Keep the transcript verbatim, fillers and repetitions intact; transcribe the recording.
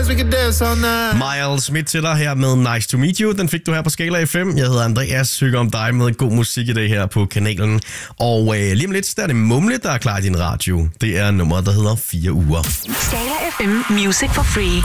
dance, we can dance all night. Miles Smith til dig her med Nice to Meet You. Den fik du her på Skala F M. Jeg hedder Andreas, hygger om dig med god musik i dag her på kanalen. Og øh, lige om lidt, der er det Mumle, der er klar i din radio. Det er nummeret, der hedder fire uger. Skala F M Music for Free.